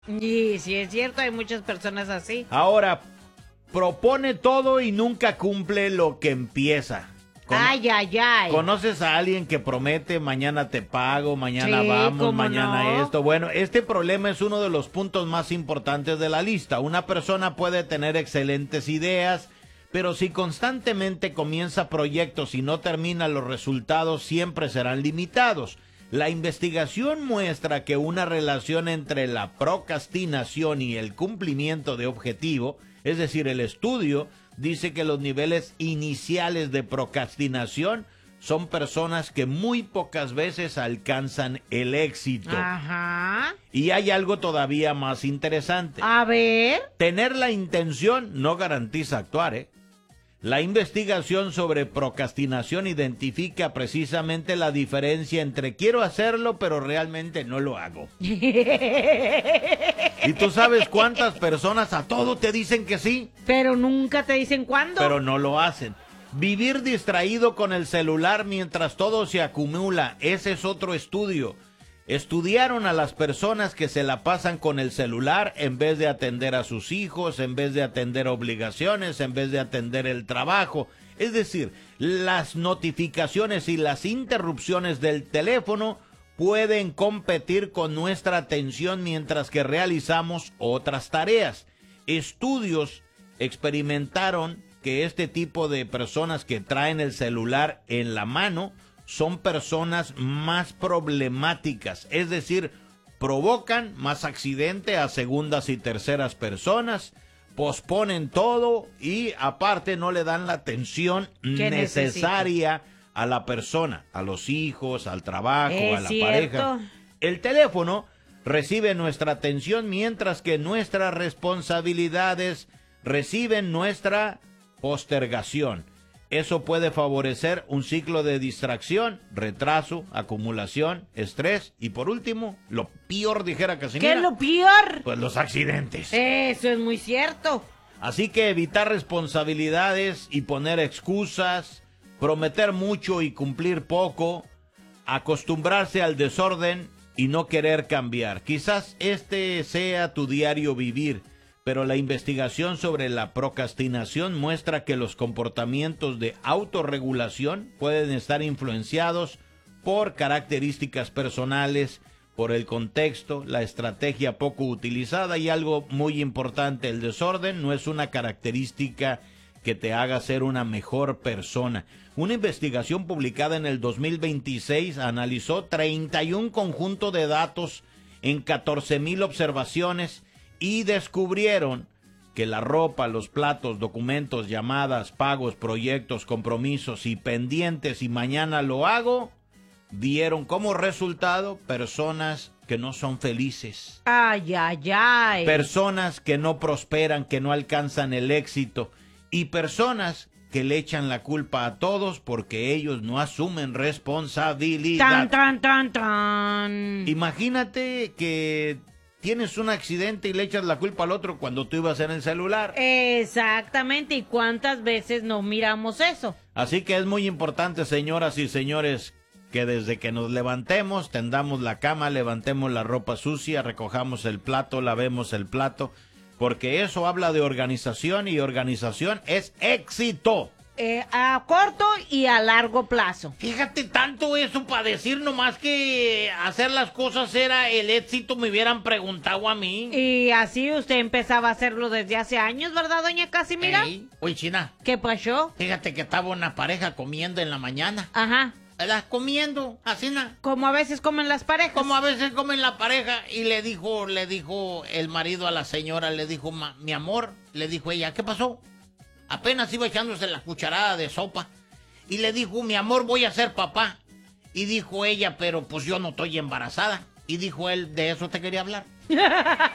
Y sí es cierto, hay muchas personas así. Ahora, propone todo y nunca cumple lo que empieza. Ay, ay, ay. ¿Conoces a alguien que promete mañana te pago, mañana Sí, vamos, ¿cómo mañana no? esto? Bueno, este problema es uno de los puntos más importantes de la lista. Una persona puede tener excelentes ideas, pero si constantemente comienza proyectos y no termina, los resultados siempre serán limitados. La investigación muestra que una relación entre la procrastinación y el cumplimiento de objetivo, es decir, el estudio, dice que los niveles iniciales de procrastinación son personas que muy pocas veces alcanzan el éxito. Ajá. Y hay algo todavía más interesante. A ver. Tener la intención no garantiza actuar, ¿eh? La investigación sobre procrastinación identifica precisamente la diferencia entre quiero hacerlo, pero realmente no lo hago. ¿Y tú sabes cuántas personas a todo te dicen que sí? Pero nunca te dicen cuándo. Pero no lo hacen. Vivir distraído con el celular mientras todo se acumula, ese es otro estudio. Estudiaron a las personas que se la pasan con el celular en vez de atender a sus hijos, en vez de atender obligaciones, en vez de atender el trabajo. Es decir, las notificaciones y las interrupciones del teléfono pueden competir con nuestra atención mientras que realizamos otras tareas. Estudios experimentaron que este tipo de personas que traen el celular en la mano son personas más problemáticas, es decir, provocan más accidente a segundas y terceras personas, posponen todo y aparte no le dan la atención necesaria a la persona, a los hijos, al trabajo, a la pareja. El teléfono recibe nuestra atención mientras que nuestras responsabilidades reciben nuestra postergación. Eso puede favorecer un ciclo de distracción, retraso, acumulación, estrés y por último, lo peor, dijera Casimira. ¿Qué es lo peor? Pues los accidentes. Eso es muy cierto. Así que evitar responsabilidades y poner excusas, prometer mucho y cumplir poco, acostumbrarse al desorden y no querer cambiar. Quizás este sea tu diario vivir. Pero la investigación sobre la procrastinación muestra que los comportamientos de autorregulación pueden estar influenciados por características personales, por el contexto, la estrategia poco utilizada y algo muy importante, el desorden no es una característica que te haga ser una mejor persona. Una investigación publicada en el 2026 analizó 31 conjuntos de datos en 14,000 observaciones y descubrieron que la ropa, los platos, documentos, llamadas, pagos, proyectos, compromisos y pendientes y mañana lo hago, dieron como resultado personas que no son felices. Ay, ay, ay. Personas que no prosperan, que no alcanzan el éxito y personas que le echan la culpa a todos porque ellos no asumen responsabilidad. Tan, tan, tan, tan. Imagínate que tienes un accidente y le echas la culpa al otro cuando tú ibas en el celular. Exactamente, ¿y cuántas veces no miramos eso? Así que es muy importante, señoras y señores, que desde que nos levantemos, tendamos la cama, levantemos la ropa sucia, recojamos el plato, lavemos el plato, porque eso habla de organización y organización es éxito. A corto y a largo plazo. Fíjate, tanto eso para decir nomás que hacer las cosas era el éxito, me hubieran preguntado a mí. Y así usted empezaba a hacerlo desde hace años, ¿verdad, doña Casimira? Oye, China. ¿Qué pasó? Fíjate que estaba una pareja comiendo en la mañana. Ajá. Comiendo, así nada. Como a veces comen las parejas. Como a veces comen la pareja y le dijo el marido a la señora, le dijo, mi amor, le dijo ella, ¿qué pasó? Apenas iba echándose la cucharada de sopa. Y le dijo, mi amor, voy a ser papá. Y dijo ella, pero pues yo no estoy embarazada. Y dijo él, de eso te quería hablar.